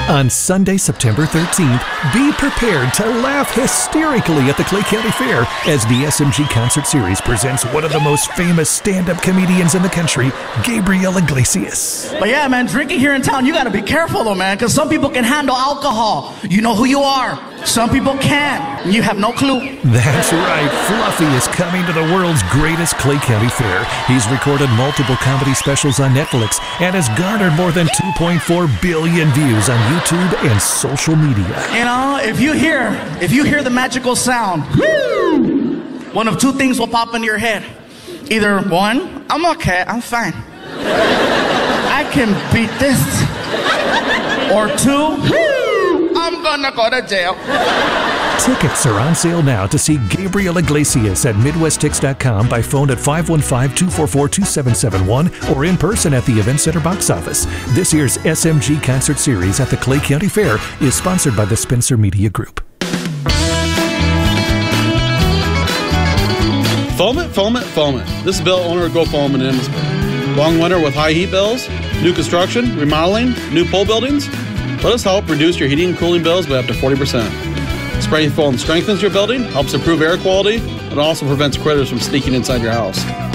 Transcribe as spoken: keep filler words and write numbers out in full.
On Sunday, September thirteenth, be prepared to laugh hysterically at the Clay County Fair as the S M G Concert Series presents one of the most famous stand-up comedians in the country, Gabriel Iglesias. But yeah, man, drinking here in town, you gotta be careful though, man, because some people can handle alcohol. You know who you are. Some people can't. You have no clue. That's right. Fluffy is coming to the world's greatest Clay County Fair. He's recorded multiple comedy specials on Netflix and has garnered more than two point four billion views on YouTube and social media. You know, if you hear, if you hear the magical sound, one of two things will pop into your head. Either one, I'm okay, I'm fine. I can beat this. Or two, I'm gonna go to jail. Tickets are on sale now to see Gabriel Iglesias at Midwest Tix dot com by phone at five one five, two four four, two seven seven one or in person at the Event Center box office. This year's S M G Concert Series at the Clay County Fair is sponsored by the Spencer Media Group. Foam it, foam it, foam it. This is Bill, owner of Go Foam in Emmitsburg. Long winter with high heat bills, new construction, remodeling, new pole buildings. Let us help reduce your heating and cooling bills by up to forty percent. Spray foam strengthens your building, helps improve air quality, and also prevents critters from sneaking inside your house.